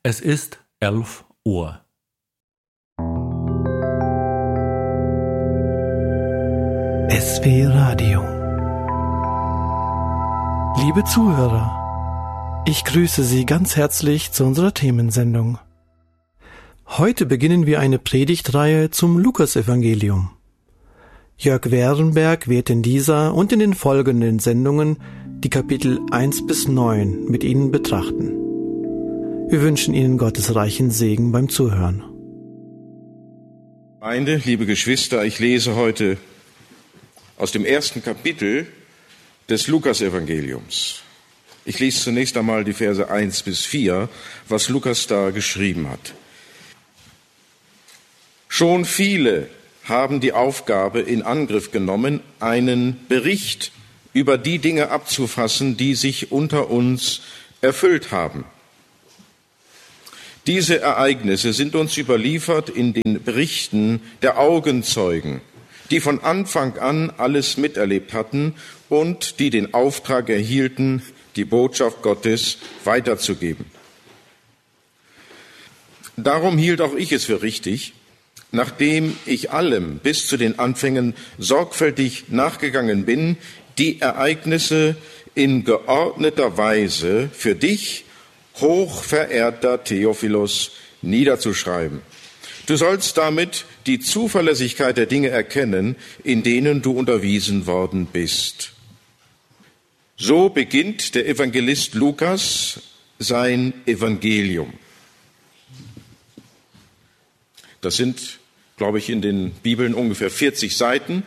Es ist 11 Uhr. SW Radio. Liebe Zuhörer, ich grüße Sie ganz herzlich zu unserer Themensendung. Heute beginnen wir eine Predigtreihe zum Lukasevangelium. Jörg Werenberg wird in dieser und in den folgenden Sendungen die Kapitel 1 bis 9 mit Ihnen betrachten. Wir wünschen Ihnen Gottes reichen Segen beim Zuhören. Gemeinde, liebe Geschwister, ich lese heute aus dem ersten Kapitel des Lukasevangeliums. Ich lese zunächst einmal die Verse 1 bis 4, was Lukas da geschrieben hat. Schon viele haben die Aufgabe in Angriff genommen, einen Bericht über die Dinge abzufassen, die sich unter uns erfüllt haben. Diese Ereignisse sind uns überliefert in den Berichten der Augenzeugen, die von Anfang an alles miterlebt hatten und die den Auftrag erhielten, die Botschaft Gottes weiterzugeben. Darum hielt auch ich es für richtig, nachdem ich allem bis zu den Anfängen sorgfältig nachgegangen bin, die Ereignisse in geordneter Weise für dich, hochverehrter Theophilus, niederzuschreiben. Du sollst damit die Zuverlässigkeit der Dinge erkennen, in denen du unterwiesen worden bist. So beginnt der Evangelist Lukas sein Evangelium. Das sind, glaube ich, in den Bibeln ungefähr 40 Seiten.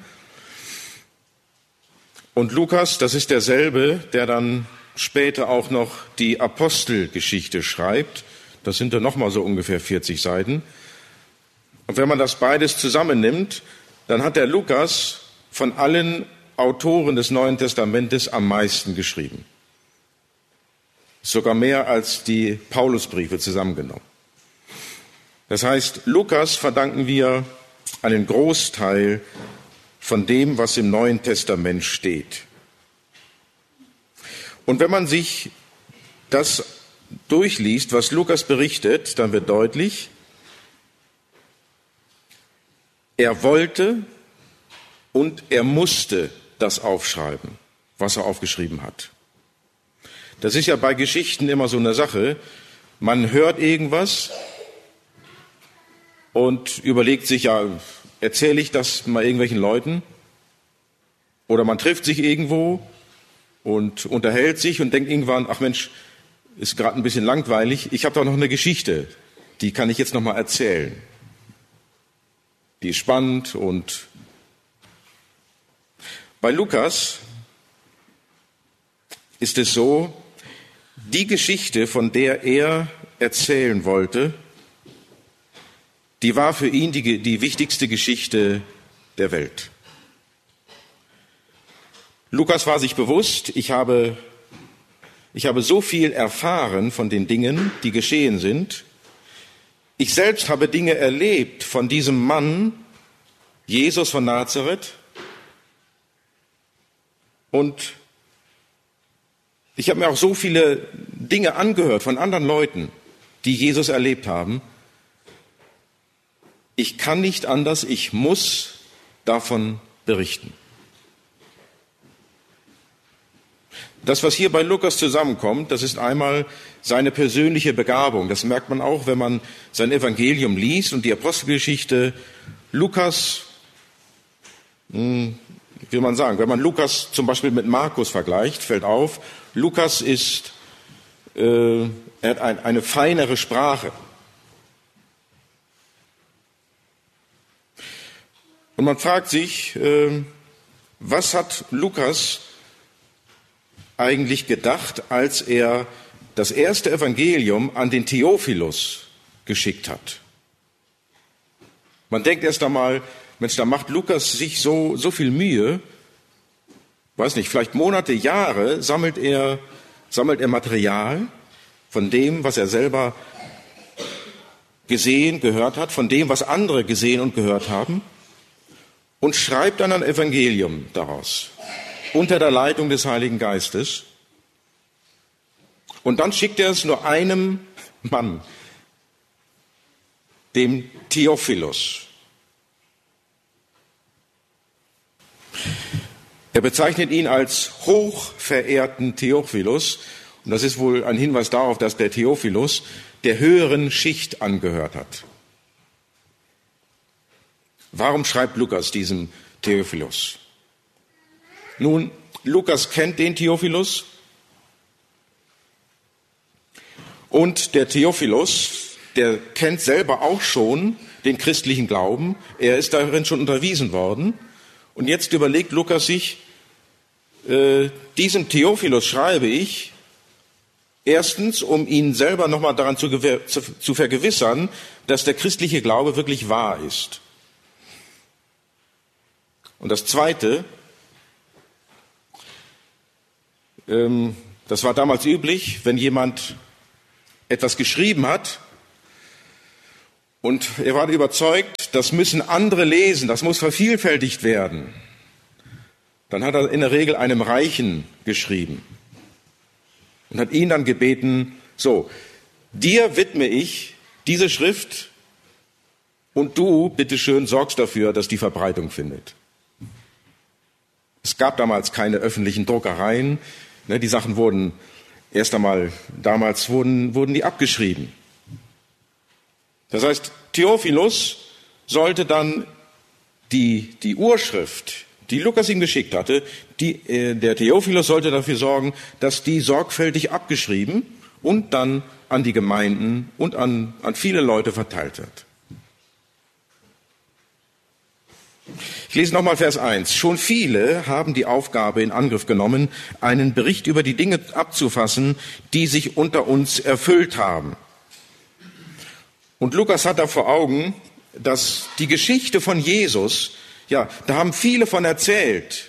Und Lukas, das ist derselbe, der dann später auch noch die Apostelgeschichte schreibt. Das sind dann nochmal so ungefähr 40 Seiten. Und wenn man das beides zusammennimmt, dann hat der Lukas von allen Autoren des Neuen Testamentes am meisten geschrieben. Sogar mehr als die Paulusbriefe zusammengenommen. Das heißt, Lukas verdanken wir einen Großteil von dem, was im Neuen Testament steht. Und wenn man sich das durchliest, was Lukas berichtet, dann wird deutlich, er wollte und er musste das aufschreiben, was er aufgeschrieben hat. Das ist ja bei Geschichten immer so eine Sache. Man hört irgendwas und überlegt sich, ja, erzähle ich das mal irgendwelchen Leuten? Oder man trifft sich irgendwo und unterhält sich und denkt irgendwann, ach Mensch, ist gerade ein bisschen langweilig. Ich habe doch noch eine Geschichte, die kann ich jetzt noch mal erzählen. Die ist spannend. Und bei Lukas ist es so, die Geschichte, von der er erzählen wollte, die war für ihn die wichtigste Geschichte der Welt. Lukas war sich bewusst, ich habe so viel erfahren von den Dingen, die geschehen sind. Ich selbst habe Dinge erlebt von diesem Mann, Jesus von Nazareth. Und ich habe mir auch so viele Dinge angehört von anderen Leuten, die Jesus erlebt haben. Ich kann nicht anders, ich muss davon berichten. Das, was hier bei Lukas zusammenkommt, das ist einmal seine persönliche Begabung. Das merkt man auch, wenn man sein Evangelium liest und die Apostelgeschichte. Lukas, wie will man sagen, wenn man Lukas zum Beispiel mit Markus vergleicht, fällt auf, Lukas er hat eine feinere Sprache. Und man fragt sich, was hat Lukas eigentlich gedacht, als er das erste Evangelium an den Theophilus geschickt hat? Man denkt erst einmal, Mensch, da macht Lukas sich so viel Mühe, weiß nicht, vielleicht Monate, Jahre sammelt er Material von dem, was er selber gesehen, gehört hat, von dem, was andere gesehen und gehört haben, und schreibt dann ein Evangelium daraus, unter der Leitung des Heiligen Geistes. Und dann schickt er es nur einem Mann, dem Theophilus. Er bezeichnet ihn als hochverehrten Theophilus. Und das ist wohl ein Hinweis darauf, dass der Theophilus der höheren Schicht angehört hat. Warum schreibt Lukas diesem Theophilus? Nun, Lukas kennt den Theophilus. Und der Theophilus, der kennt selber auch schon den christlichen Glauben. Er ist darin schon unterwiesen worden. Und jetzt überlegt Lukas sich, diesem Theophilus schreibe ich, erstens, um ihn selber nochmal daran zu vergewissern, dass der christliche Glaube wirklich wahr ist. Und das Zweite, das war damals üblich, wenn jemand etwas geschrieben hat und er war überzeugt, das müssen andere lesen, das muss vervielfältigt werden. Dann hat er in der Regel einem Reichen geschrieben und hat ihn dann gebeten, so, dir widme ich diese Schrift und du, bitteschön, sorgst dafür, dass die Verbreitung findet. Es gab damals keine öffentlichen Druckereien, die Sachen wurden erst einmal, damals wurden die abgeschrieben. Das heißt, Theophilus sollte dann die Urschrift, die Lukas ihm geschickt hatte, der Theophilus sollte dafür sorgen, dass die sorgfältig abgeschrieben und dann an die Gemeinden und an viele Leute verteilt wird. Ich lese nochmal Vers 1. Schon viele haben die Aufgabe in Angriff genommen, einen Bericht über die Dinge abzufassen, die sich unter uns erfüllt haben. Und Lukas hat da vor Augen, dass die Geschichte von Jesus, ja, da haben viele von erzählt.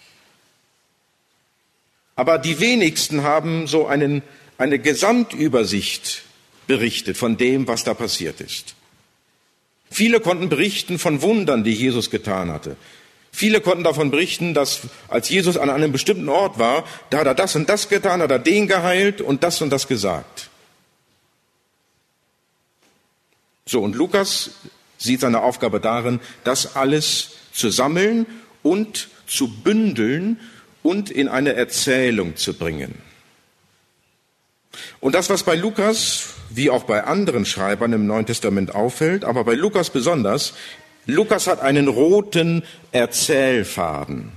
Aber die wenigsten haben so eine Gesamtübersicht berichtet von dem, was da passiert ist. Viele konnten berichten von Wundern, die Jesus getan hatte. Viele konnten davon berichten, dass als Jesus an einem bestimmten Ort war, da hat er das und das getan, hat er den geheilt und das gesagt. So, und Lukas sieht seine Aufgabe darin, das alles zu sammeln und zu bündeln und in eine Erzählung zu bringen. Und das, was bei Lukas, wie auch bei anderen Schreibern im Neuen Testament auffällt, aber bei Lukas besonders, Lukas hat einen roten Erzählfaden.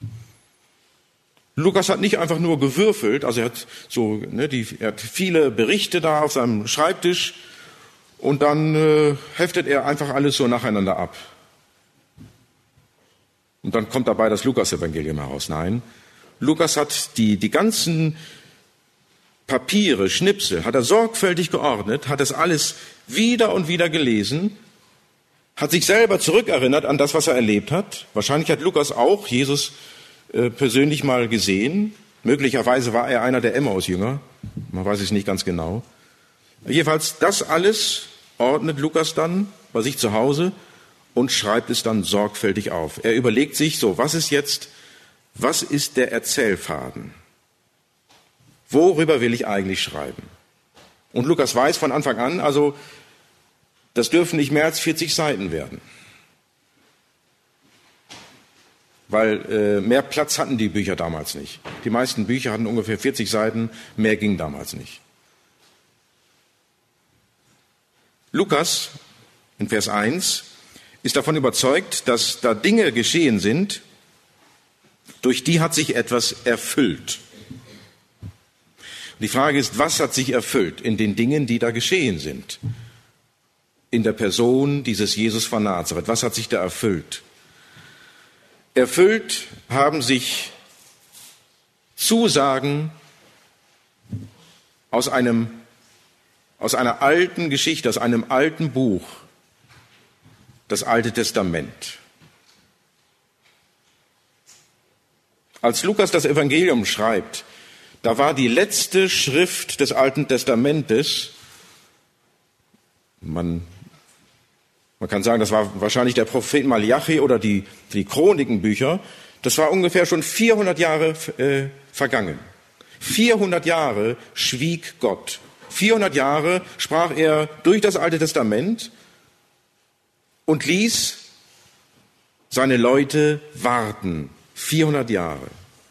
Lukas hat nicht einfach nur gewürfelt, also er hat er hat viele Berichte da auf seinem Schreibtisch und dann heftet er einfach alles so nacheinander ab. Und dann kommt dabei das Lukas-Evangelium heraus. Nein, Lukas hat die ganzen Papiere, Schnipsel, hat er sorgfältig geordnet, hat es alles wieder und wieder gelesen, hat sich selber zurückerinnert an das, was er erlebt hat. Wahrscheinlich hat Lukas auch Jesus persönlich mal gesehen. Möglicherweise war er einer der Emmaus-Jünger. Man weiß es nicht ganz genau. Jedenfalls, das alles ordnet Lukas dann bei sich zu Hause und schreibt es dann sorgfältig auf. Er überlegt sich so, was ist der Erzählfaden? Worüber will ich eigentlich schreiben? Und Lukas weiß von Anfang an, also das dürfen nicht mehr als 40 Seiten werden. Weil mehr Platz hatten die Bücher damals nicht. Die meisten Bücher hatten ungefähr 40 Seiten, mehr ging damals nicht. Lukas in Vers 1 ist davon überzeugt, dass da Dinge geschehen sind, durch die hat sich etwas erfüllt. Die Frage ist, was hat sich erfüllt in den Dingen, die da geschehen sind? In der Person dieses Jesus von Nazareth. Was hat sich da erfüllt? Erfüllt haben sich Zusagen aus einer alten Geschichte, aus einem alten Buch, das Alte Testament. Als Lukas das Evangelium schreibt, da war die letzte Schrift des Alten Testamentes, man kann sagen, das war wahrscheinlich der Prophet Malachi oder die Chronikenbücher, das war ungefähr schon 400 Jahre vergangen. 400 Jahre schwieg Gott. 400 Jahre sprach er durch das Alte Testament und ließ seine Leute warten, 400 Jahre.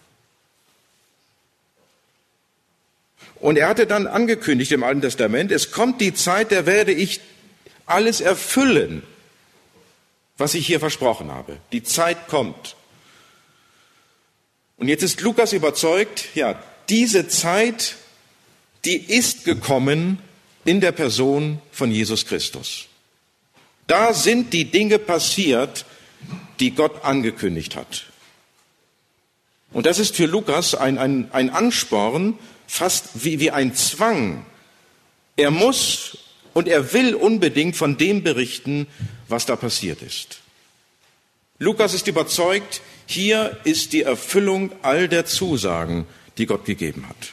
Und er hatte dann angekündigt im Alten Testament, es kommt die Zeit, da werde ich alles erfüllen, was ich hier versprochen habe. Die Zeit kommt. Und jetzt ist Lukas überzeugt, ja, diese Zeit, die ist gekommen in der Person von Jesus Christus. Da sind die Dinge passiert, die Gott angekündigt hat. Und das ist für Lukas ein Ansporn, fast wie ein Zwang. Er muss und er will unbedingt von dem berichten, was da passiert ist. Lukas ist überzeugt, hier ist die Erfüllung all der Zusagen, die Gott gegeben hat.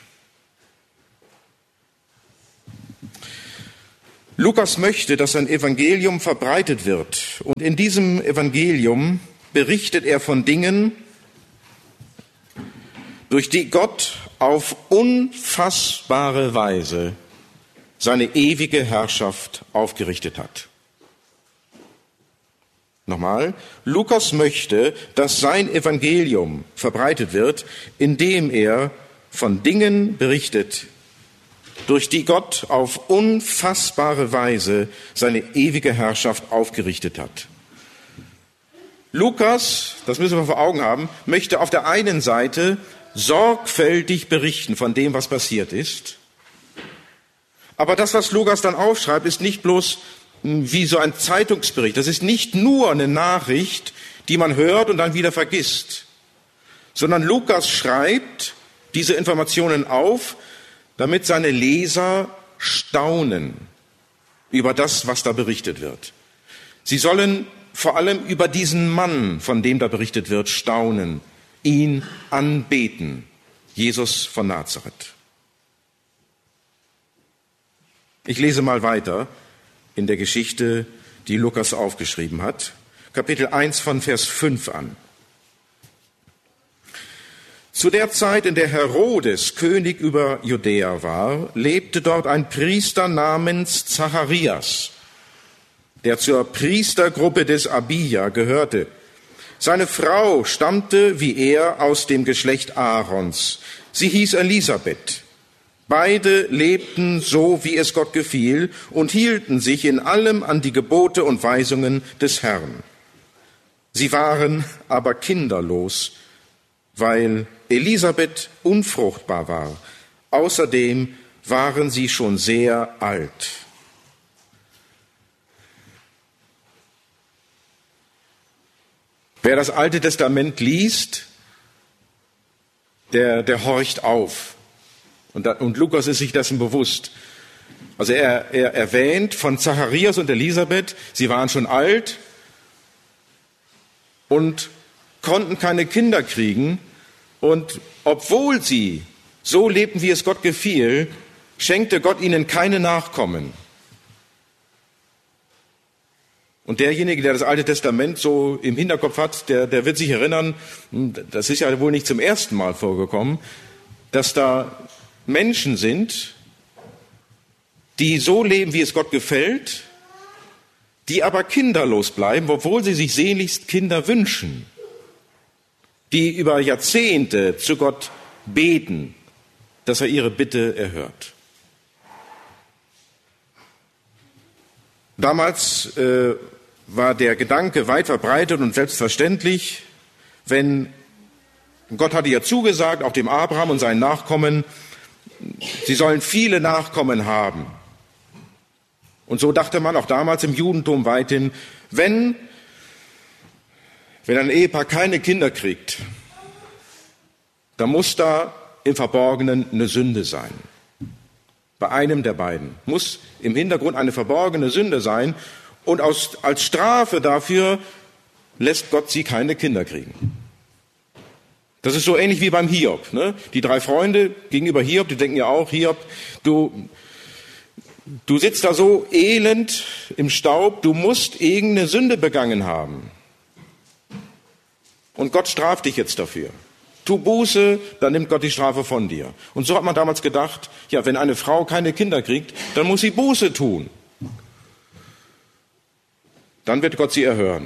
Lukas möchte, dass sein Evangelium verbreitet wird. Und in diesem Evangelium berichtet er von Dingen, durch die Gott auf unfassbare Weise seine ewige Herrschaft aufgerichtet hat. Nochmal, Lukas möchte, dass sein Evangelium verbreitet wird, indem er von Dingen berichtet, durch die Gott auf unfassbare Weise seine ewige Herrschaft aufgerichtet hat. Lukas, das müssen wir vor Augen haben, möchte auf der einen Seite sorgfältig berichten von dem, was passiert ist. Aber das, was Lukas dann aufschreibt, ist nicht bloß wie so ein Zeitungsbericht. Das ist nicht nur eine Nachricht, die man hört und dann wieder vergisst, sondern Lukas schreibt diese Informationen auf, damit seine Leser staunen über das, was da berichtet wird. Sie sollen vor allem über diesen Mann, von dem da berichtet wird, staunen, ihn anbeten, Jesus von Nazareth. Ich lese mal weiter in der Geschichte, die Lukas aufgeschrieben hat, Kapitel 1 von Vers 5 an. Zu der Zeit, in der Herodes König über Judäa war, lebte dort ein Priester namens Zacharias, der zur Priestergruppe des Abija gehörte. Seine Frau stammte, wie er, aus dem Geschlecht Aarons. Sie hieß Elisabeth. Beide lebten so, wie es Gott gefiel, und hielten sich in allem an die Gebote und Weisungen des Herrn. Sie waren aber kinderlos, weil Elisabeth unfruchtbar war. Außerdem waren sie schon sehr alt. Wer das Alte Testament liest, der horcht auf. Und Lukas ist sich dessen bewusst. Also er erwähnt von Zacharias und Elisabeth, sie waren schon alt und konnten keine Kinder kriegen. Und obwohl sie so lebten, wie es Gott gefiel, schenkte Gott ihnen keine Nachkommen. Und derjenige, der das Alte Testament so im Hinterkopf hat, der wird sich erinnern, das ist ja wohl nicht zum ersten Mal vorgekommen, dass da Menschen sind, die so leben, wie es Gott gefällt, die aber kinderlos bleiben, obwohl sie sich sehnlichst Kinder wünschen, die über Jahrzehnte zu Gott beten, dass er ihre Bitte erhört. Damals war der Gedanke weit verbreitet und selbstverständlich, wenn Gott hatte ja zugesagt, auch dem Abraham und seinen Nachkommen, sie sollen viele Nachkommen haben. Und so dachte man auch damals im Judentum weithin, wenn ein Ehepaar keine Kinder kriegt, dann muss da im Verborgenen eine Sünde sein. Bei einem der beiden muss im Hintergrund eine verborgene Sünde sein und als Strafe dafür lässt Gott sie keine Kinder kriegen. Das ist so ähnlich wie beim Hiob. Ne? Die 3 Freunde gegenüber Hiob, die denken ja auch, Hiob, du sitzt da so elend im Staub, du musst irgendeine Sünde begangen haben. Und Gott straft dich jetzt dafür. Tu Buße, dann nimmt Gott die Strafe von dir. Und so hat man damals gedacht, ja, wenn eine Frau keine Kinder kriegt, dann muss sie Buße tun. dann wird Gott sie erhören.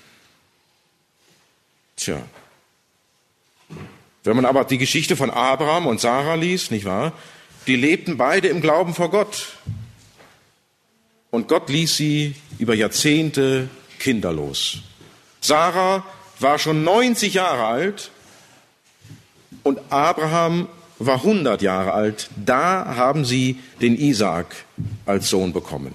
Tja. Wenn man aber die Geschichte von Abraham und Sarah liest, nicht wahr? Die lebten beide im Glauben vor Gott. Und Gott ließ sie über Jahrzehnte kinderlos. Sarah war schon 90 Jahre alt und Abraham war 100 Jahre alt. Da haben sie den Isaak als Sohn bekommen.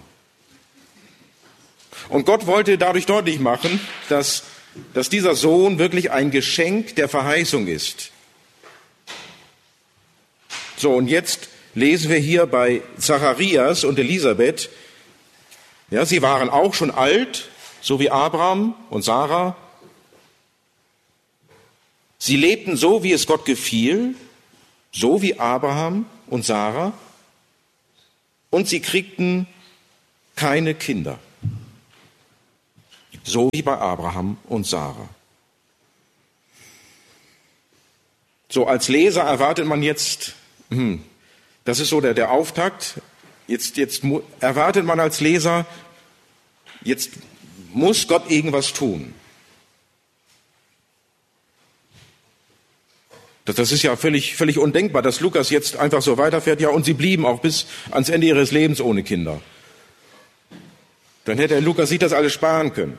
Und Gott wollte dadurch deutlich machen, dass dieser Sohn wirklich ein Geschenk der Verheißung ist. So, und jetzt lesen wir hier bei Zacharias und Elisabeth, ja, sie waren auch schon alt, so wie Abraham und Sarah. Sie lebten so, wie es Gott gefiel, so wie Abraham und Sarah. Und sie kriegten keine Kinder, so wie bei Abraham und Sarah. So, als Leser erwartet man jetzt, das ist so der Auftakt, jetzt erwartet man als Leser, jetzt muss Gott irgendwas tun. Das ist ja völlig undenkbar, dass Lukas jetzt einfach so weiterfährt. Ja, und sie blieben auch bis ans Ende ihres Lebens ohne Kinder. Dann hätte Lukas sich das alles sparen können.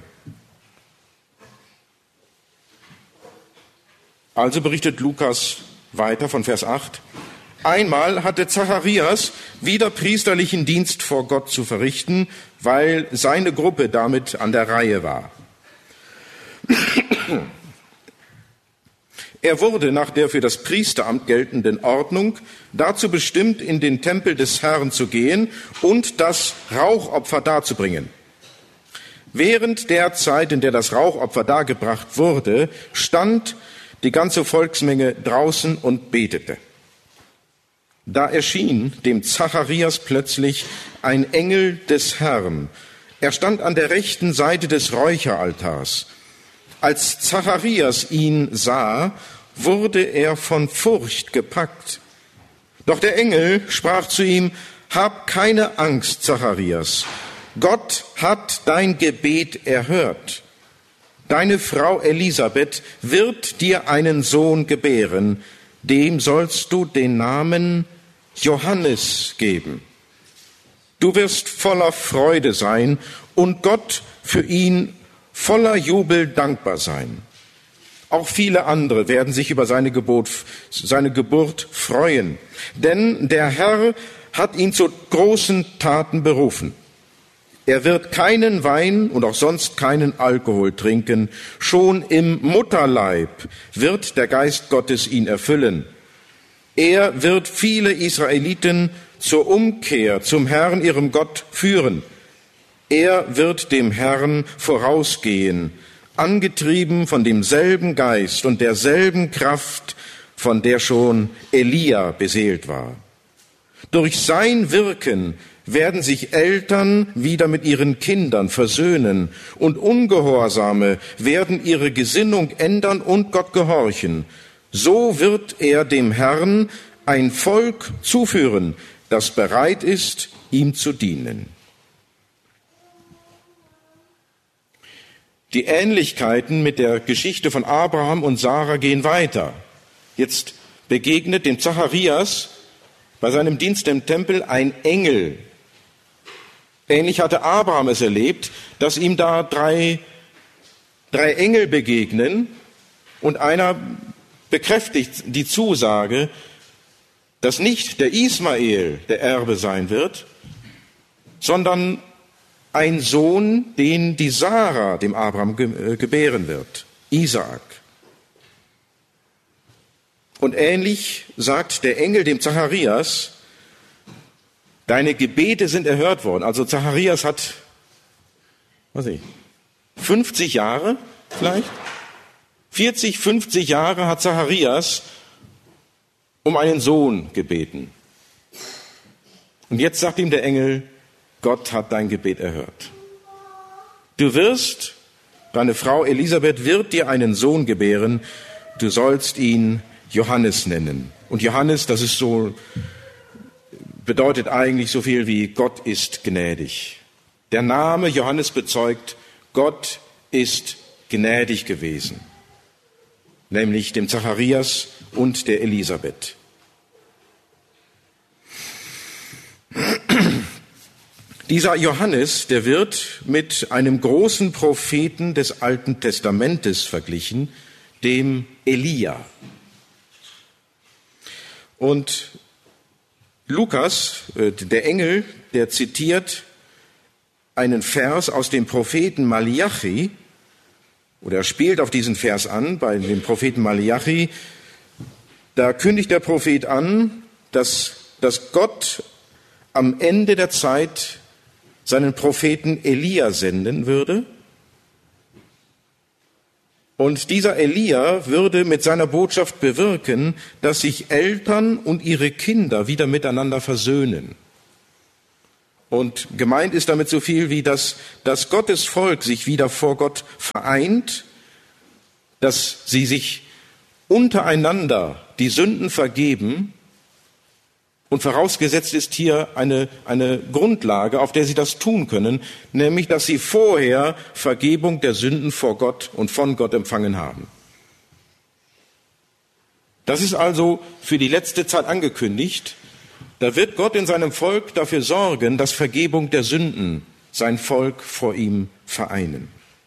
Also berichtet Lukas weiter von Vers 8. Einmal hatte Zacharias wieder priesterlichen Dienst vor Gott zu verrichten, weil seine Gruppe damit an der Reihe war. Er wurde nach der für das Priesteramt geltenden Ordnung dazu bestimmt, in den Tempel des Herrn zu gehen und das Rauchopfer darzubringen. Während der Zeit, in der das Rauchopfer dargebracht wurde, stand die ganze Volksmenge draußen und betete. Da erschien dem Zacharias plötzlich ein Engel des Herrn. Er stand an der rechten Seite des Räucheraltars. Als Zacharias ihn sah, wurde er von Furcht gepackt. Doch der Engel sprach zu ihm: Hab keine Angst, Zacharias. Gott hat dein Gebet erhört. Deine Frau Elisabeth wird dir einen Sohn gebären. Dem sollst du den Namen Johannes geben. Du wirst voller Freude sein und Gott für ihn voller Jubel dankbar sein. Auch viele andere werden sich über seine Geburt freuen, denn der Herr hat ihn zu großen Taten berufen. Er wird keinen Wein und auch sonst keinen Alkohol trinken. Schon im Mutterleib wird der Geist Gottes ihn erfüllen. Er wird viele Israeliten zur Umkehr zum Herrn, ihrem Gott, führen. Er wird dem Herrn vorausgehen, angetrieben von demselben Geist und derselben Kraft, von der schon Elia beseelt war. Durch sein Wirken werden sich Eltern wieder mit ihren Kindern versöhnen und Ungehorsame werden ihre Gesinnung ändern und Gott gehorchen. So wird er dem Herrn ein Volk zuführen, das bereit ist, ihm zu dienen. Die Ähnlichkeiten mit der Geschichte von Abraham und Sarah gehen weiter. Jetzt begegnet dem Zacharias bei seinem Dienst im Tempel ein Engel. Ähnlich hatte Abraham es erlebt, dass ihm da drei Engel begegnen und einer bekräftigt die Zusage, dass nicht der Ismael der Erbe sein wird, sondern ein Sohn, den die Sarah dem Abraham gebären wird, Isaak. Und ähnlich sagt der Engel dem Zacharias: Deine Gebete sind erhört worden. Also Zacharias hat, 50 Jahre vielleicht? 40, 50 Jahre hat Zacharias um einen Sohn gebeten. Und jetzt sagt ihm der Engel: Gott hat dein Gebet erhört. Deine Frau Elisabeth wird dir einen Sohn gebären, du sollst ihn Johannes nennen. Und Johannes, bedeutet eigentlich so viel wie Gott ist gnädig. Der Name Johannes bezeugt, Gott ist gnädig gewesen, nämlich dem Zacharias und der Elisabeth. Dieser Johannes, der wird mit einem großen Propheten des Alten Testamentes verglichen, dem Elia. Und Lukas, der Engel, der zitiert einen Vers aus dem Propheten Malachi, oder er spielt auf diesen Vers an, bei dem Propheten Malachi. Da kündigt der Prophet an, dass Gott am Ende der Zeit seinen Propheten Elia senden würde. Und dieser Elia würde mit seiner Botschaft bewirken, dass sich Eltern und ihre Kinder wieder miteinander versöhnen. Und gemeint ist damit so viel wie, dass Gottes Volk sich wieder vor Gott vereint, dass sie sich untereinander die Sünden vergeben. Und vorausgesetzt ist hier eine Grundlage, auf der sie das tun können, nämlich, dass sie vorher Vergebung der Sünden vor Gott und von Gott empfangen haben. Das ist also für die letzte Zeit angekündigt. Da wird Gott in seinem Volk dafür sorgen, dass Vergebung der Sünden sein Volk vor ihm vereinen.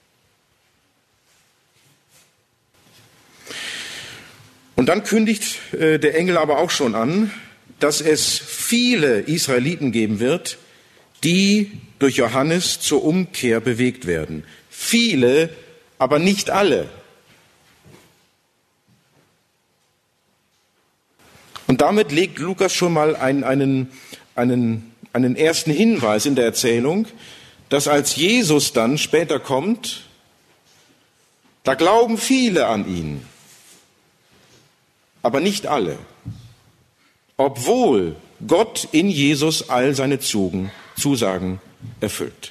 Und dann kündigt der Engel aber auch schon an, dass es viele Israeliten geben wird, die durch Johannes zur Umkehr bewegt werden. Viele, aber nicht alle. Und damit legt Lukas schon mal einen ersten Hinweis in der Erzählung, dass als Jesus dann später kommt, da glauben viele an ihn, aber nicht alle. Obwohl Gott in Jesus all seine Zusagen erfüllt.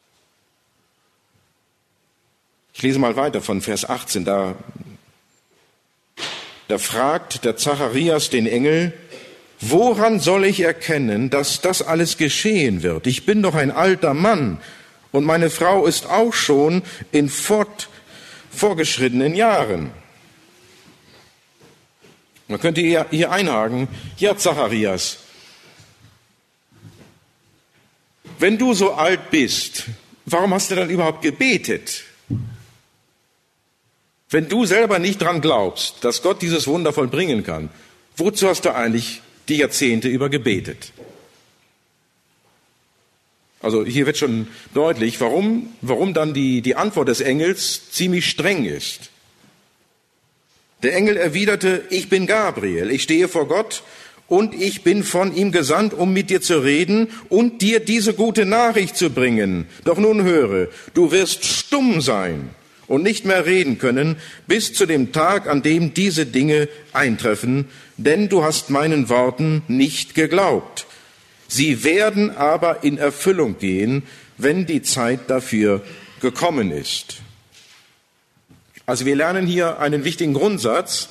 Ich lese mal weiter von Vers 18. Da fragt der Zacharias den Engel, woran soll ich erkennen, dass das alles geschehen wird? Ich bin doch ein alter Mann und meine Frau ist auch schon in vorgeschrittenen Jahren. Man könnte hier einhaken, ja Zacharias, wenn du so alt bist, warum hast du dann überhaupt gebetet? Wenn du selber nicht dran glaubst, dass Gott dieses Wunder vollbringen kann, wozu hast du eigentlich die Jahrzehnte über gebetet? Also hier wird schon deutlich, warum dann die Antwort des Engels ziemlich streng ist. Der Engel erwiderte, ich bin Gabriel, ich stehe vor Gott und ich bin von ihm gesandt, um mit dir zu reden und dir diese gute Nachricht zu bringen. Doch nun höre, du wirst stumm sein und nicht mehr reden können bis zu dem Tag, an dem diese Dinge eintreffen, denn du hast meinen Worten nicht geglaubt. Sie werden aber in Erfüllung gehen, wenn die Zeit dafür gekommen ist. Also wir lernen hier einen wichtigen Grundsatz.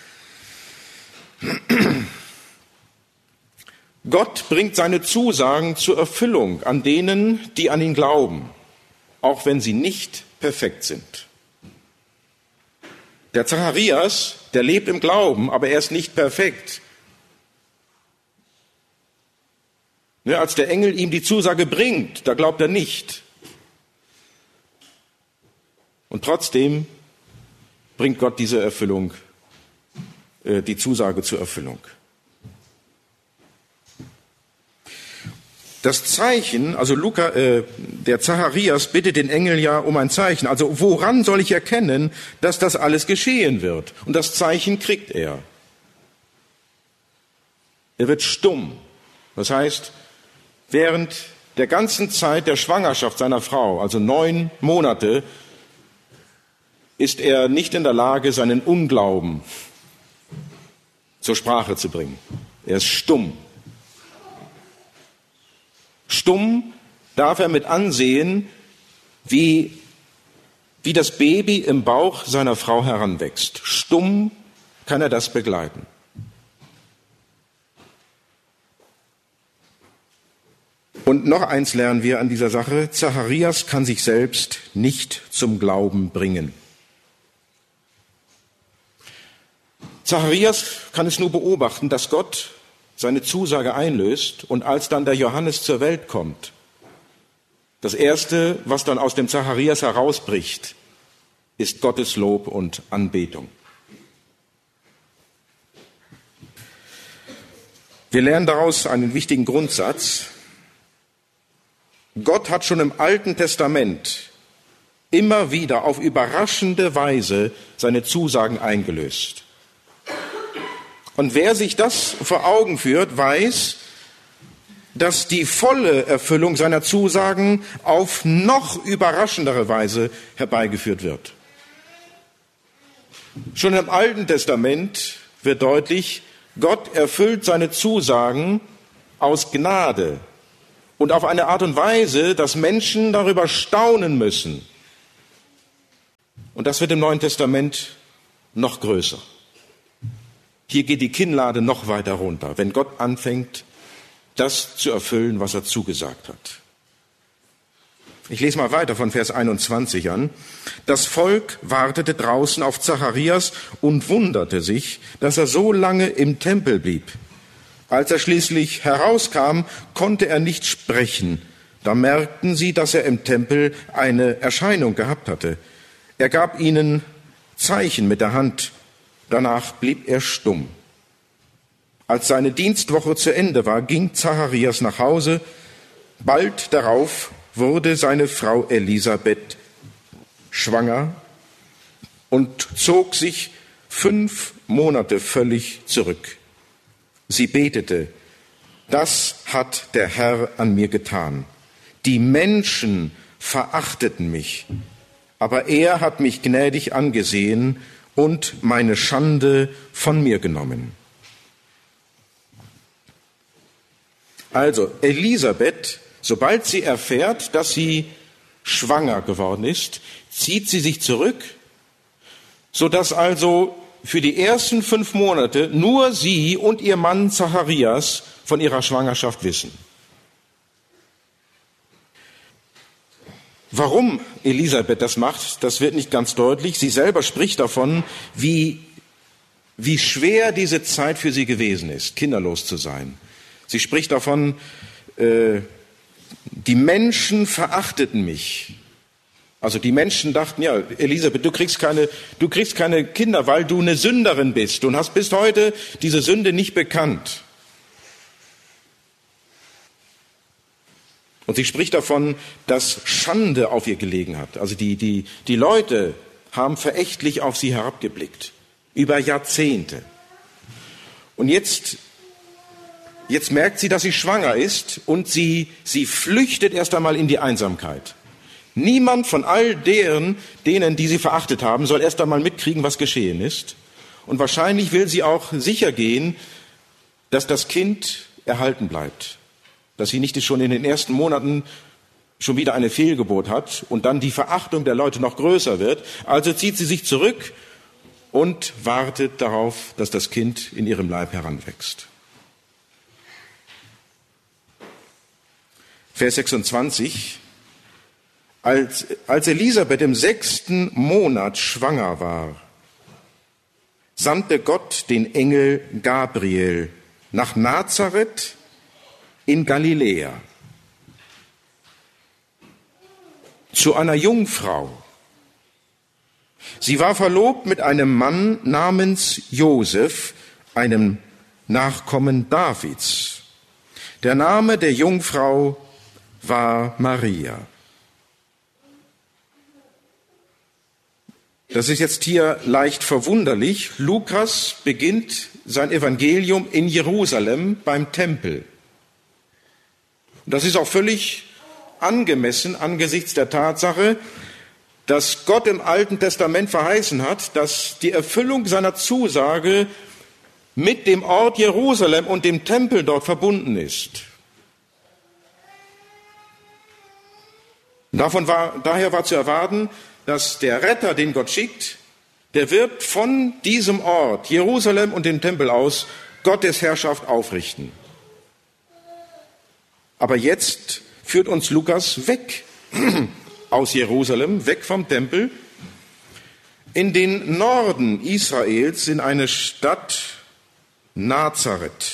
Gott bringt seine Zusagen zur Erfüllung an denen, die an ihn glauben, auch wenn sie nicht perfekt sind. Der Zacharias, der lebt im Glauben, aber er ist nicht perfekt. Ja, als der Engel ihm die Zusage bringt, da glaubt er nicht. Und trotzdem bringt Gott diese Erfüllung, die Zusage zur Erfüllung. Das Zeichen, also der Zacharias bittet den Engel ja um ein Zeichen. Also woran soll ich erkennen, dass das alles geschehen wird? Und das Zeichen kriegt er. Er wird stumm. Das heißt, während der ganzen Zeit der Schwangerschaft seiner Frau, also 9 Monate, ist er nicht in der Lage, seinen Unglauben zur Sprache zu bringen. Er ist stumm. Stumm darf er mit ansehen, wie das Baby im Bauch seiner Frau heranwächst. Stumm kann er das begleiten. Und noch eins lernen wir an dieser Sache: Zacharias kann sich selbst nicht zum Glauben bringen. Zacharias kann es nur beobachten, dass Gott seine Zusage einlöst, und als dann der Johannes zur Welt kommt, das Erste, was dann aus dem Zacharias herausbricht, ist Gottes Lob und Anbetung. Wir lernen daraus einen wichtigen Grundsatz. Gott hat schon im Alten Testament immer wieder auf überraschende Weise seine Zusagen eingelöst. Und wer sich das vor Augen führt, weiß, dass die volle Erfüllung seiner Zusagen auf noch überraschendere Weise herbeigeführt wird. Schon im Alten Testament wird deutlich, Gott erfüllt seine Zusagen aus Gnade und auf eine Art und Weise, dass Menschen darüber staunen müssen. Und das wird im Neuen Testament noch größer. Hier geht die Kinnlade noch weiter runter, wenn Gott anfängt, das zu erfüllen, was er zugesagt hat. Ich lese mal weiter von Vers 21 an. Das Volk wartete draußen auf Zacharias und wunderte sich, dass er so lange im Tempel blieb. Als er schließlich herauskam, konnte er nicht sprechen. Da merkten sie, dass er im Tempel eine Erscheinung gehabt hatte. Er gab ihnen Zeichen mit der Hand. Danach blieb er stumm. Als seine Dienstwoche zu Ende war, ging Zacharias nach Hause. Bald darauf wurde seine Frau Elisabeth schwanger und zog sich 5 Monate völlig zurück. Sie betete: Das hat der Herr an mir getan. Die Menschen verachteten mich, aber er hat mich gnädig angesehen und meine Schande von mir genommen. Also Elisabeth, sobald sie erfährt, dass sie schwanger geworden ist, zieht sie sich zurück, sodass also für die ersten 5 Monate nur sie und ihr Mann Zacharias von ihrer Schwangerschaft wissen. Warum Elisabeth das macht, das wird nicht ganz deutlich. Sie selber spricht davon, wie schwer diese Zeit für sie gewesen ist, kinderlos zu sein. Sie spricht davon, die Menschen verachteten mich. Also die Menschen dachten, ja, Elisabeth, du kriegst keine Kinder, weil du eine Sünderin bist und hast bis heute diese Sünde nicht bekannt. Und sie spricht davon, dass Schande auf ihr gelegen hat. Also die Leute haben verächtlich auf sie herabgeblickt. Über Jahrzehnte. Und jetzt merkt sie, dass sie schwanger ist, und sie flüchtet erst einmal in die Einsamkeit. Niemand von all denen, die sie verachtet haben, soll erst einmal mitkriegen, was geschehen ist. Und wahrscheinlich will sie auch sicher gehen, dass das Kind erhalten bleibt. Dass sie nicht schon in den ersten Monaten schon wieder eine Fehlgeburt hat und dann die Verachtung der Leute noch größer wird. Also zieht sie sich zurück und wartet darauf, dass das Kind in ihrem Leib heranwächst. Vers 26. Als Elisabeth im 6. Monat schwanger war, sandte Gott den Engel Gabriel nach Nazareth in Galiläa zu einer Jungfrau. Sie war verlobt mit einem Mann namens Josef, einem Nachkommen Davids. Der Name der Jungfrau war Maria. Das ist jetzt hier leicht verwunderlich. Lukas beginnt sein Evangelium in Jerusalem beim Tempel. Das ist auch völlig angemessen angesichts der Tatsache, dass Gott im Alten Testament verheißen hat, dass die Erfüllung seiner Zusage mit dem Ort Jerusalem und dem Tempel dort verbunden ist. Daher war zu erwarten, dass der Retter, den Gott schickt, der wird von diesem Ort, Jerusalem und dem Tempel aus, Gottes Herrschaft aufrichten. Aber jetzt führt uns Lukas weg aus Jerusalem, weg vom Tempel, in den Norden Israels, in eine Stadt Nazareth.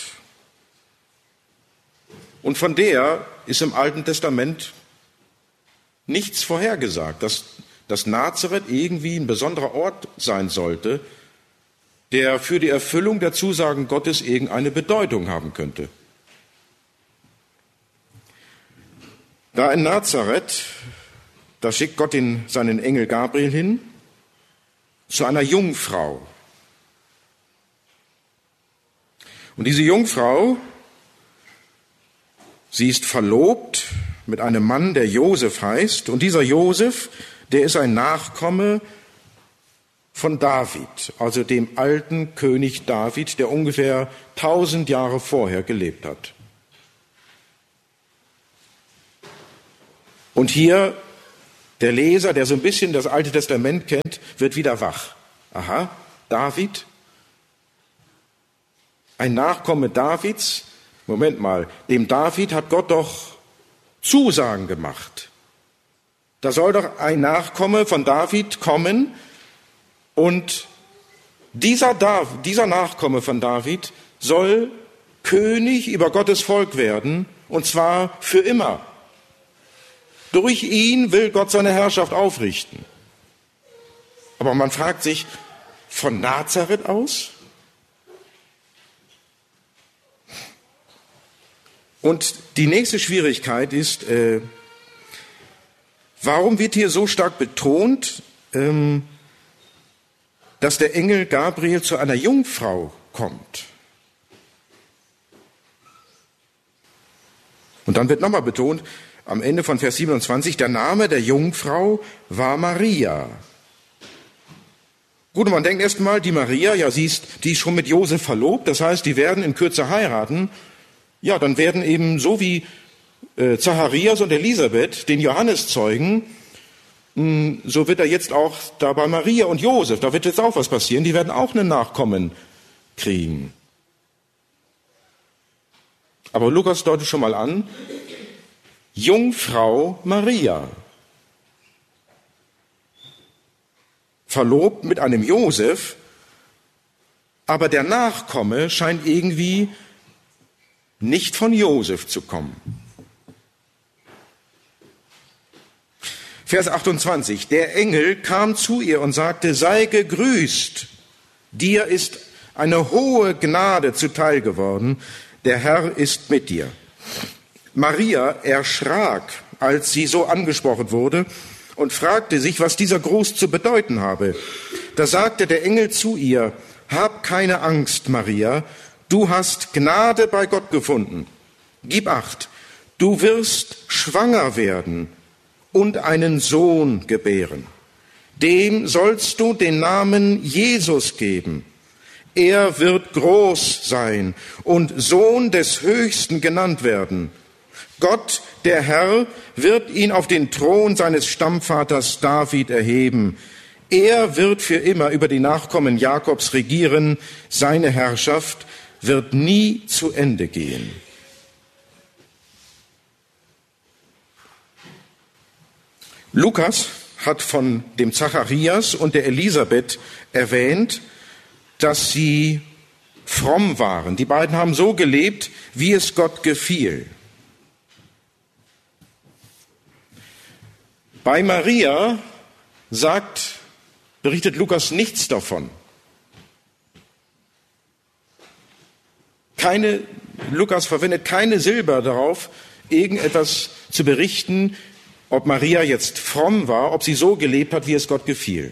Und von der ist im Alten Testament nichts vorhergesagt, dass Nazareth irgendwie ein besonderer Ort sein sollte, der für die Erfüllung der Zusagen Gottes irgendeine Bedeutung haben könnte. Da in Nazareth, da schickt Gott seinen Engel Gabriel hin zu einer Jungfrau. Und diese Jungfrau, sie ist verlobt mit einem Mann, der Josef heißt. Und dieser Josef, der ist ein Nachkomme von David, also dem alten König David, der ungefähr 1000 Jahre vorher gelebt hat. Und hier der Leser, der so ein bisschen das Alte Testament kennt, wird wieder wach. Aha, David, ein Nachkomme Davids. Moment mal, dem David hat Gott doch Zusagen gemacht. Da soll doch ein Nachkomme von David kommen und dieser Nachkomme von David soll König über Gottes Volk werden, und zwar für immer. Durch ihn will Gott seine Herrschaft aufrichten. Aber man fragt sich, von Nazareth aus? Und die nächste Schwierigkeit ist, warum wird hier so stark betont, dass der Engel Gabriel zu einer Jungfrau kommt? Und dann wird nochmal betont, am Ende von Vers 27, der Name der Jungfrau war Maria. Gut, und man denkt erst mal, die Maria, ja, die ist schon mit Josef verlobt, das heißt, die werden in Kürze heiraten. Ja, dann werden eben so wie Zacharias und Elisabeth den Johannes zeugen, so wird er jetzt auch da bei Maria und Josef, da wird jetzt auch was passieren, die werden auch einen Nachkommen kriegen. Aber Lukas deutet schon mal an, Jungfrau Maria, verlobt mit einem Josef, aber der Nachkomme scheint irgendwie nicht von Josef zu kommen. Vers 28, der Engel kam zu ihr und sagte, sei gegrüßt, dir ist eine hohe Gnade zuteil geworden, der Herr ist mit dir. Maria erschrak, als sie so angesprochen wurde, und fragte sich, was dieser Gruß zu bedeuten habe. Da sagte der Engel zu ihr, hab keine Angst, Maria, du hast Gnade bei Gott gefunden. Gib acht, du wirst schwanger werden und einen Sohn gebären. Dem sollst du den Namen Jesus geben. Er wird groß sein und Sohn des Höchsten genannt werden. Gott, der Herr, wird ihn auf den Thron seines Stammvaters David erheben. Er wird für immer über die Nachkommen Jakobs regieren. Seine Herrschaft wird nie zu Ende gehen. Lukas hat von dem Zacharias und der Elisabeth erwähnt, dass sie fromm waren. Die beiden haben so gelebt, wie es Gott gefiel. Bei Maria berichtet Lukas nichts davon. Lukas verwendet keine Silbe darauf, irgendetwas zu berichten, ob Maria jetzt fromm war, ob sie so gelebt hat, wie es Gott gefiel.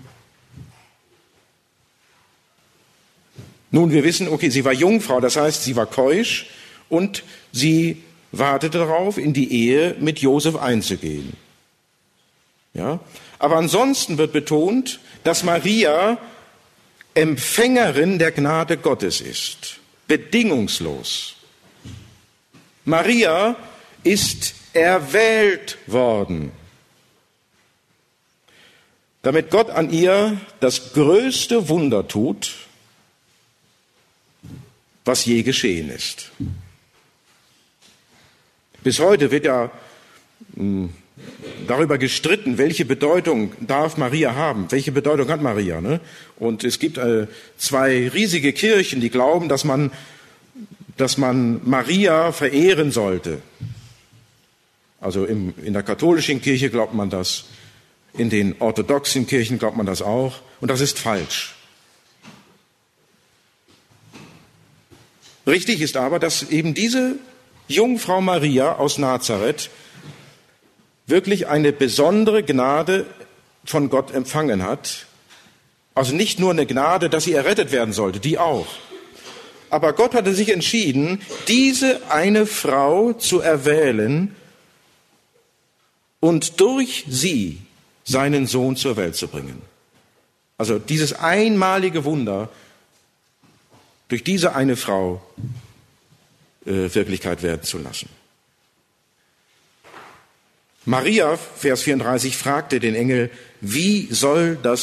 Nun, wir wissen, okay, sie war Jungfrau, das heißt, sie war keusch und sie wartete darauf, in die Ehe mit Josef einzugehen. Ja? Aber ansonsten wird betont, dass Maria Empfängerin der Gnade Gottes ist. Bedingungslos. Maria ist erwählt worden, damit Gott an ihr das größte Wunder tut, was je geschehen ist. Bis heute wird ja darüber gestritten, welche Bedeutung darf Maria haben, welche Bedeutung hat Maria. Ne? Und es gibt 2 riesige Kirchen, die glauben, dass man Maria verehren sollte. Also in der katholischen Kirche glaubt man das, in den orthodoxen Kirchen glaubt man das auch, und das ist falsch. Richtig ist aber, dass eben diese Jungfrau Maria aus Nazareth wirklich eine besondere Gnade von Gott empfangen hat. Also nicht nur eine Gnade, dass sie errettet werden sollte, die auch. Aber Gott hatte sich entschieden, diese eine Frau zu erwählen und durch sie seinen Sohn zur Welt zu bringen. Also dieses einmalige Wunder durch diese eine Frau Wirklichkeit werden zu lassen. Maria, Vers 34, fragte den Engel, wie soll das